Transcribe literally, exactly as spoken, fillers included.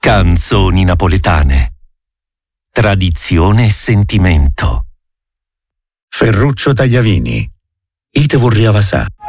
Canzoni napoletane. Tradizione e sentimento. Ferruccio Tagliavini. Ite vorriava sa.